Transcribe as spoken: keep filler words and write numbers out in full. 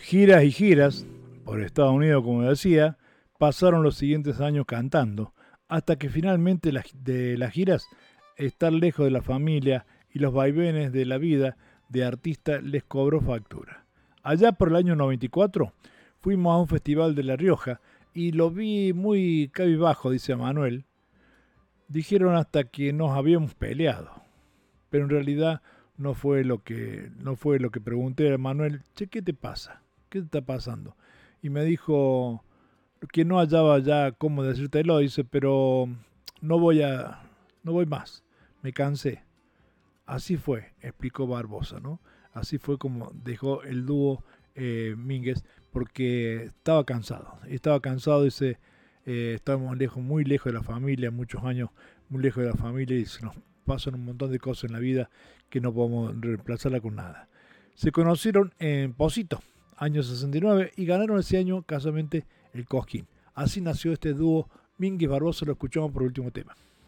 giras y giras por Estados Unidos, como decía, pasaron los siguientes años cantando, hasta que finalmente la- de las giras, estar lejos de la familia y los vaivenes de la vida de artista les cobró factura. Allá por el año noventa y cuatro fuimos a un festival de La Rioja y lo vi muy cabizbajo, dice Manuel. Dijeron hasta que nos habíamos peleado, pero en realidad no fue lo que no fue lo que pregunté a Manuel. Che, ¿qué te pasa? ¿Qué te está pasando? Y me dijo que no hallaba ya cómo decírtelo, dice, pero no voy a no voy más. Me cansé. Así fue, explicó Barbosa, ¿no? Así fue como dejó el dúo eh, Mínguez, porque estaba cansado. Estaba cansado, dice, eh, estábamos lejos, muy lejos de la familia, muchos años muy lejos de la familia y se nos pasan un montón de cosas en la vida que no podemos reemplazarla con nada. Se conocieron en Posito, año sesenta y nueve, y ganaron ese año casualmente el Cosquín. Así nació este dúo Mínguez Barbosa, lo escuchamos por último tema.